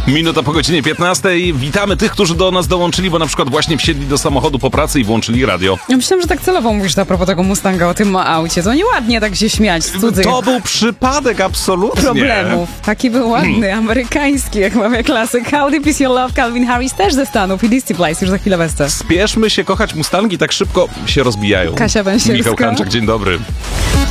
Minuta po godzinie 15. Witamy tych, którzy do nas dołączyli, bo na przykład właśnie wsiedli do samochodu po pracy i włączyli radio. Ja myślałam, że tak celowo mówisz a propos tego Mustanga, o tym aucie. To nieładnie tak się śmiać z cudzych To był przypadek, absolutnie. problemów. Taki był ładny, amerykański, jak mamy klasyk. How Deep Is Your Love, Calvin Harris też ze Stanów i Dizzy Place już za chwilę wesce. Spieszmy się kochać Mustangi, tak szybko się rozbijają. Kasia Węsierska. Michał Kanczak, dzień dobry.